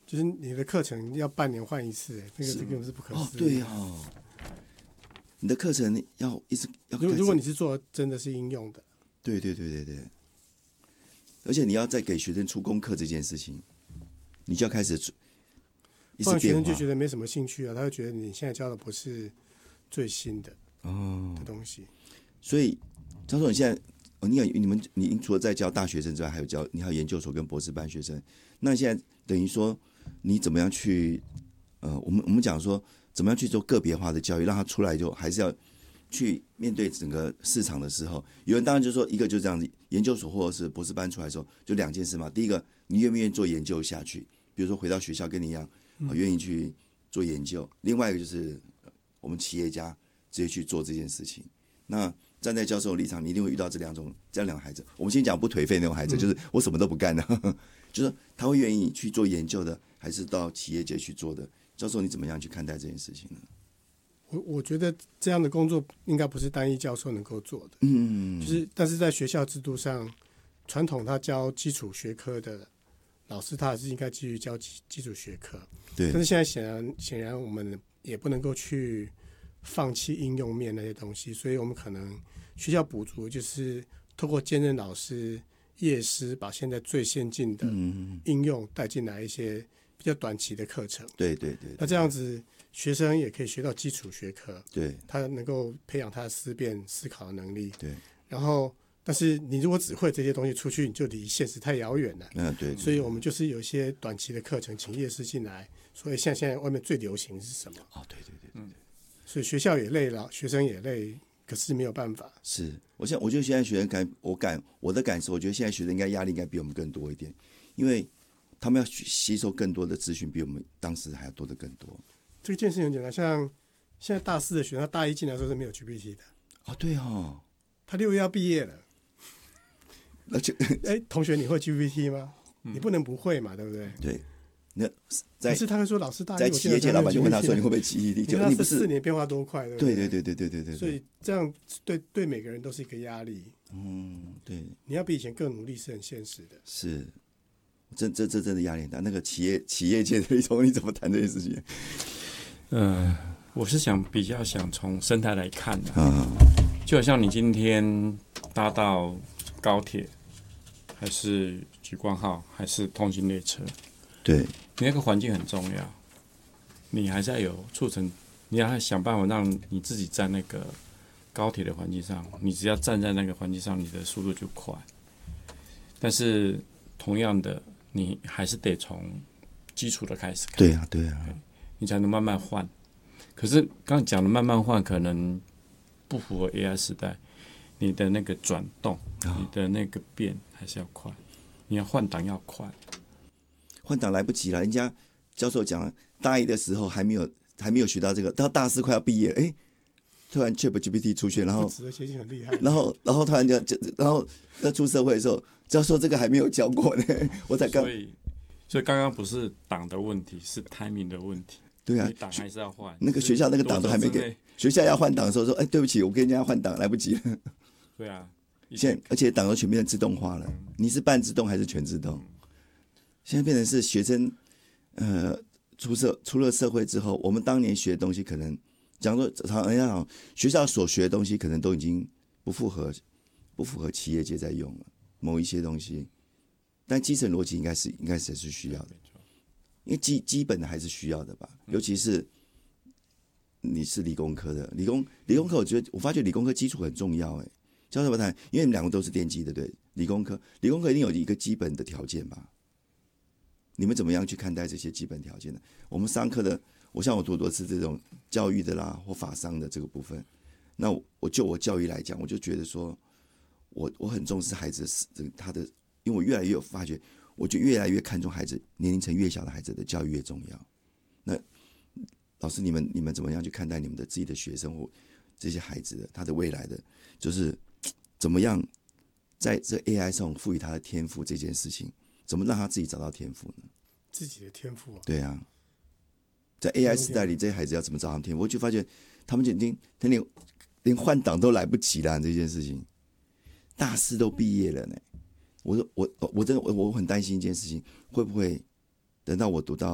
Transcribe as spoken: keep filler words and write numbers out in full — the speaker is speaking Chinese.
就是你的课程要半年换一次，这个这个是不可思议。 哦，对哦，你的课程要一直要如果如果你是做真的是应用的， 对对对对对，而且你要再给学生出功课这件事情，你就要开始一直变化， 学生就觉得没什么兴趣啊，他会觉得你现在教的不是最新的哦的东西。 所以教授，你现在哦，你有你们你除了在教大学生之外，还有教你还有研究所跟博士班学生，那现在等于说你怎么样去呃，我们我们讲说怎么样去做个别化的教育，让他出来就还是要去面对整个市场的时候，有人当然就说一个就这样子，研究所或者是博士班出来的时候，就两件事嘛。第一个，你愿不愿意做研究下去？比如说回到学校跟你一样，呃、愿意去做研究。另外一个就是我们企业家直接去做这件事情。那站在教授的立场，你一定会遇到这两种这样两个孩子。我们先讲不颓废那种孩子，就是我什么都不干的，呵呵就是他会愿意去做研究的，还是到企业界去做的？教授，你怎么样去看待这件事情呢？ 我我觉得这样的工作应该不是单一教授能够做的， 嗯， 就是但是在学校制度上，传统他教基础学科的老师，他还是应该继续教基基础学科。 对。 但是现在显然显然我们也不能够去放弃应用面那些东西，所以我们可能学校补足，就是透过兼任老师、业师，把现在最先进的应用带进来一些比较短期的课程。 对对 对, 对。 那这样子。学生也可以学到基础学科， 对， 他能够培养他的思辨思考的能力， 对。 然后，但是你如果只会这些东西出去，你就离现实太遥远了。 嗯，对。 所以我们就是有一些短期的课程，请业师进来。所以像现在外面最流行是什么？ 哦，对对对对对。 所以学校也累了，学生也累，可是没有办法。 是，我想，我觉得现在学生感，我感我的感受，我觉得现在学生应该压力应该比我们更多一点，因为他们要吸收更多的资讯，比我们当时还要多的更多。 这件事情很简单，像现在大四的学生，他大一进来的时候是没有 G P T 的。 哦，对哦， 他六月要毕业了， 而且， 哎，同学，你会 G P T 吗？嗯、你不能不会嘛，对不对？ 对。那在可是他会说，老师大一在企业界，老板就问他说：“你会不会 G P T？” 就你不是四年变化多快，对不对？对对对对对对对。 所以这样对对每个人都是一个压力。 嗯，对。 你要比以前更努力是很现实的。 是。这这这真的压力很大。那个企业企业界的一种，你怎么谈这件事情？ 呃，我是想比较想从生态来看的、 啊， 就好像你今天搭到高铁，还是莒光号，还是通勤列车， 对， 你那个环境很重要，你还是要有促成，你要想办法让你自己在那个高铁的环境上，你只要站在那个环境上，你的速度就快。但是同样的，你还是得从基础的开始看。 对啊，对啊。 你才能慢慢换，可是刚刚讲的慢慢换可能不符合 A I 时代，你的那个转动、哦、你的那个变还是要快，你要换挡要快， 换挡来不及了。人家教授讲，大一的时候还没有还没有学到这个，到大四快要毕业，哎，突然 ChatGPT 出现，然后很厉害， 然后然后突然就然后要出社会的时候，教授这个还没有教过呢，我才刚。 所以所以刚刚不是档的问题，是 timing 的问题。 对啊， 档还是要换。 那个学校那个档都还没给，学校要换档的时候说：“哎，对不起，我跟人家换档来不及了。” 对啊， 现在而且档都全变成自动化了，嗯、你是半自动还是全自动？嗯、现在变成是学生，呃，出社出了社会之后，我们当年学的东西可能，讲说常人家讲学校所学的东西，可能都已经不符合不符合企业界在用了某一些东西，但基层逻辑应该是应该是是需要的。因为基基本的还是需要的吧，尤其是你是理工科的，理工理工科，我觉得我发觉理工科基础很重要哎。教授不谈，因为你们两个都是电机的，对，理工科，理工科一定有一个基本的条件吧？你们怎么样去看待这些基本条件呢？我们商科的，我像我读多是这种教育的啦，或法商的这个部分，那我我就我教育来讲，我就觉得说，我我很重视孩子的他的，因为我越来越有发觉。我就越来越看重孩子，年龄层越小的孩子的教育越重要。那老师，你们你们怎么样去看待你们的自己的学生或这些孩子的他的未来的，就是怎么样在这 A I 上赋予他的天赋这件事情，怎么让他自己找到天赋呢？ 自己的天赋啊？ 对啊，在 A I 时代里，这些孩子要怎么找到天赋？我就发觉他们就已经他连连换挡都来不及了，这件事情，大四都毕业了呢。我说我我真的我我很担心一件事情，会不会等到我读到